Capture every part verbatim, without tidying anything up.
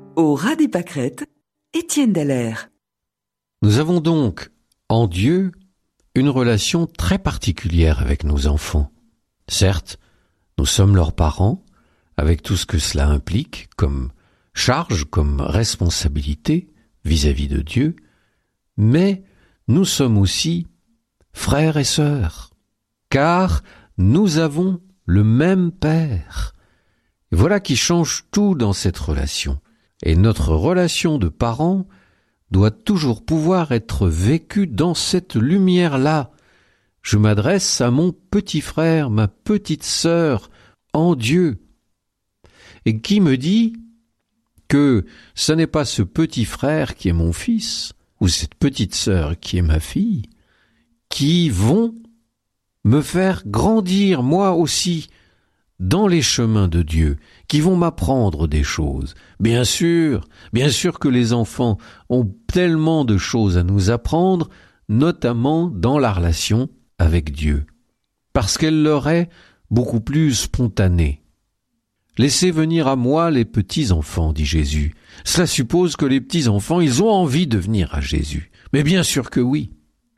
Au ras des pâquerettes, Étienne Dallaire. Nous avons donc, en Dieu, une relation très particulière avec nos enfants. Certes, nous sommes leurs parents, avec tout ce que cela implique, comme charge, comme responsabilité vis-à-vis de Dieu, mais nous sommes aussi frères et sœurs, car nous avons le même Père. Et voilà qui change tout dans cette relation. Et notre relation de parents doit toujours pouvoir être vécue dans cette lumière-là. Je m'adresse à mon petit frère, ma petite sœur, en Dieu. Et qui me dit que ce n'est pas ce petit frère qui est mon fils, ou cette petite sœur qui est ma fille, qui vont me faire grandir moi aussi dans les chemins de Dieu, qui vont m'apprendre des choses. Bien sûr, bien sûr que les enfants ont tellement de choses à nous apprendre, notamment dans la relation avec Dieu, parce qu'elle leur est beaucoup plus spontanée. Laissez venir à moi les petits-enfants, dit Jésus. Cela suppose que les petits-enfants, ils ont envie de venir à Jésus. Mais bien sûr que oui.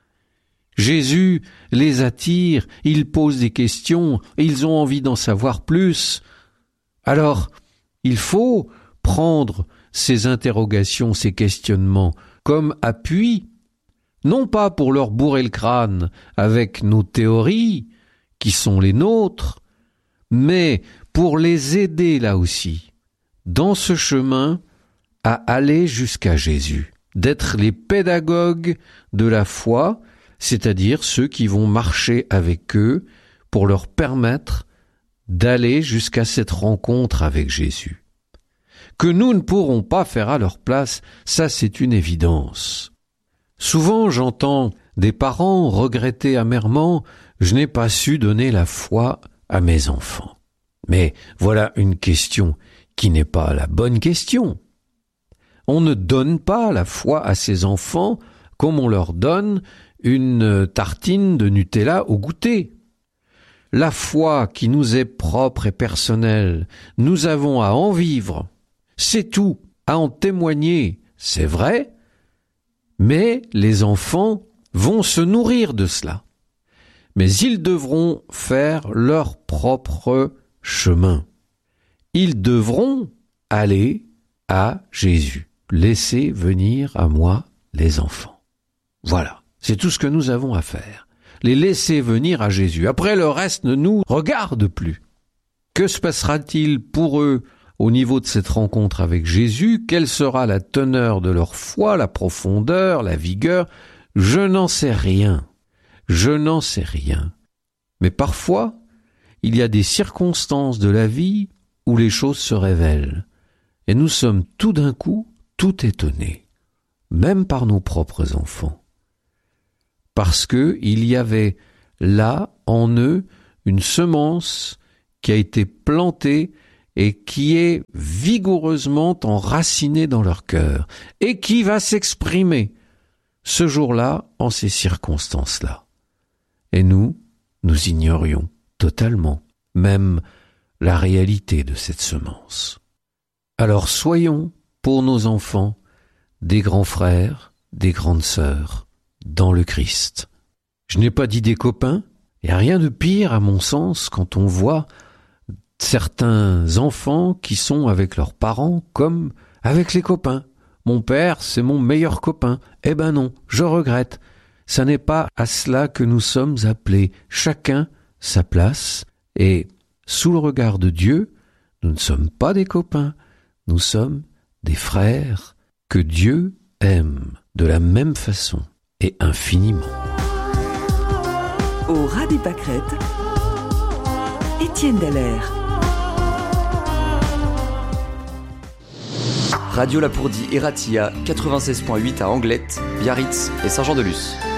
Jésus les attire, il pose des questions, et ils ont envie d'en savoir plus. Alors, il faut prendre ces interrogations, ces questionnements, comme appui, non pas pour leur bourrer le crâne avec nos théories, qui sont les nôtres, mais pour les aider là aussi, dans ce chemin, à aller jusqu'à Jésus, d'être les pédagogues de la foi, c'est-à-dire ceux qui vont marcher avec eux pour leur permettre d'aller jusqu'à cette rencontre avec Jésus. Que nous ne pourrons pas faire à leur place, ça c'est une évidence. Souvent j'entends des parents regretter amèrement « je n'ai pas su donner la foi à mes enfants ». Mais voilà une question qui n'est pas la bonne question. On ne donne pas la foi à ses enfants comme on leur donne une tartine de Nutella au goûter. La foi qui nous est propre et personnelle, nous avons à en vivre, c'est tout, à en témoigner, c'est vrai, mais les enfants vont se nourrir de cela. Mais ils devront faire leur propre chemin. Ils devront aller à Jésus. Laissez venir à moi les enfants. Voilà. C'est tout ce que nous avons à faire. Les laisser venir à Jésus. Après, le reste ne nous regarde plus. Que se passera-t-il pour eux au niveau de cette rencontre avec Jésus? Quelle sera la teneur de leur foi, la profondeur, la vigueur? Je n'en sais rien. Je n'en sais rien. Mais parfois, il y a des circonstances de la vie où les choses se révèlent. Et nous sommes tout d'un coup tout étonnés, même par nos propres enfants. Parce que il y avait là, en eux, une semence qui a été plantée et qui est vigoureusement enracinée dans leur cœur et qui va s'exprimer ce jour-là en ces circonstances-là. Et nous, nous ignorions totalement même la réalité de cette semence. Alors soyons, pour nos enfants, des grands frères, des grandes sœurs, dans le Christ. Je n'ai pas dit des copains, il n'y a rien de pire à mon sens quand on voit certains enfants qui sont avec leurs parents comme avec les copains. Mon père, c'est mon meilleur copain. Eh ben non, je regrette. Ça n'est pas à cela que nous sommes appelés, chacun sa place, et sous le regard de Dieu, nous ne sommes pas des copains, nous sommes des frères que Dieu aime de la même façon. Et infiniment. Au ras des pâquerettes, Étienne Dallaire. Radio Lapourdie et Ratia, quatre-vingt-seize virgule huit à Anglette, Biarritz et Saint-Jean-de-Luz.